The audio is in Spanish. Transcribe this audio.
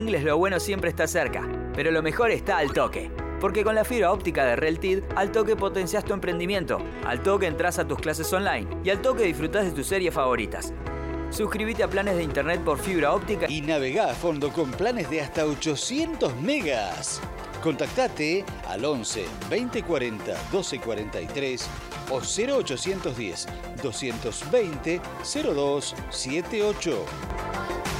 Inglés, lo bueno siempre está cerca, pero lo mejor está al toque. Porque con la fibra óptica de Reltid, al toque potencias tu emprendimiento, al toque entras a tus clases online y al toque disfrutás de tus series favoritas. Suscríbete a planes de internet por fibra óptica y navegá a fondo con planes de hasta 800 megas. Contactate al 11 2040 1243 o 0810 220 0278.